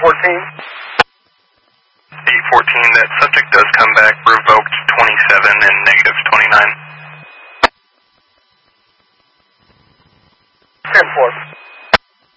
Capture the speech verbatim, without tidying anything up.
fourteen. C fourteen, that subject does come back revoked twenty-seven and negative twenty-nine. ten four.